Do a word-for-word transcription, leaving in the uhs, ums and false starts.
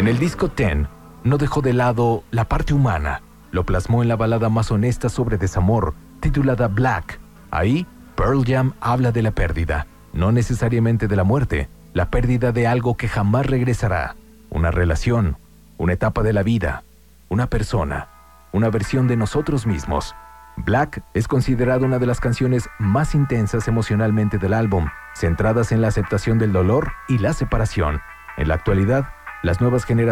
En el disco Ten, no dejó de lado la parte humana. Lo plasmó en la balada más honesta sobre desamor, titulada Black. Ahí, Pearl Jam habla de la pérdida, no necesariamente de la muerte, la pérdida de algo que jamás regresará. Una relación, una etapa de la vida, una persona, una versión de nosotros mismos. Black es considerada una de las canciones más intensas emocionalmente del álbum, centradas en la aceptación del dolor y la separación. En la actualidad, las nuevas generaciones